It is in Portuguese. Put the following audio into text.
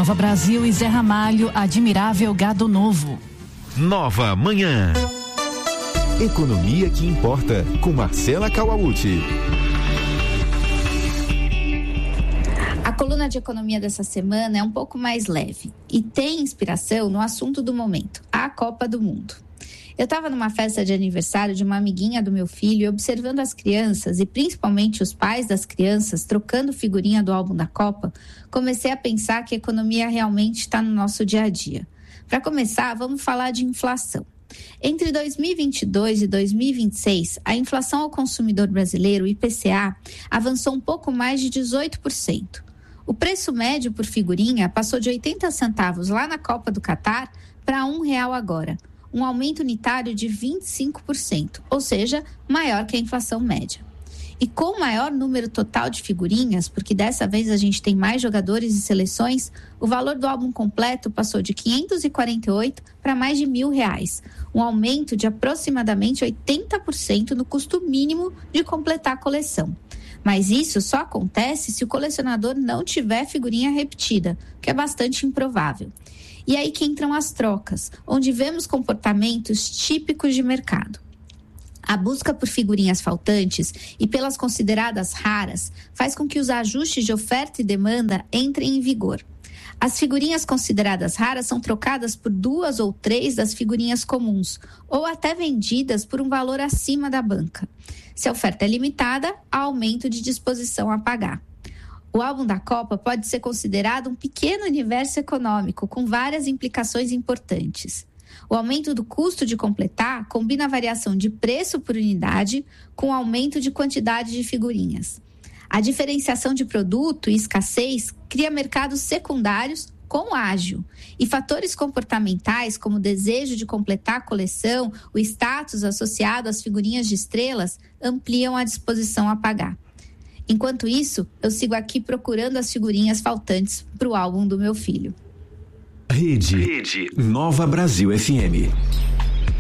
Nova Brasil e Zé Ramalho, admirável gado novo. Nova Manhã. Economia que importa, com Marcela Kawauchi. A coluna de economia dessa semana é um pouco mais leve e tem inspiração no assunto do momento, a Copa do Mundo. Eu estava numa festa de aniversário de uma amiguinha do meu filho e observando as crianças e principalmente os pais das crianças trocando figurinha do álbum da Copa, comecei a pensar que a economia realmente está no nosso dia a dia. Para começar, vamos falar de inflação. Entre 2022 e 2026, a inflação ao consumidor brasileiro, o IPCA, avançou um pouco mais de 18%. O preço médio por figurinha passou de 80 centavos lá na Copa do Catar para R$1 agora, um aumento unitário de 25%, ou seja, maior que a inflação média. E com o maior número total de figurinhas, porque dessa vez a gente tem mais jogadores e seleções, o valor do álbum completo passou de 548 para mais de R$1.000, um aumento de aproximadamente 80% no custo mínimo de completar a coleção. Mas isso só acontece se o colecionador não tiver figurinha repetida, que é bastante improvável. E aí que entram as trocas, onde vemos comportamentos típicos de mercado. A busca por figurinhas faltantes e pelas consideradas raras faz com que os ajustes de oferta e demanda entrem em vigor. As figurinhas consideradas raras são trocadas por 2 ou 3 das figurinhas comuns, ou até vendidas por um valor acima da banca. Se a oferta é limitada, há aumento de disposição a pagar. O álbum da Copa pode ser considerado um pequeno universo econômico, com várias implicações importantes. O aumento do custo de completar combina a variação de preço por unidade com o aumento de quantidade de figurinhas. A diferenciação de produto e escassez cria mercados secundários com ágio. E fatores comportamentais, como o desejo de completar a coleção, o status associado às figurinhas de estrelas, ampliam a disposição a pagar. Enquanto isso, eu sigo aqui procurando as figurinhas faltantes para o álbum do meu filho. Rede Nova Brasil FM.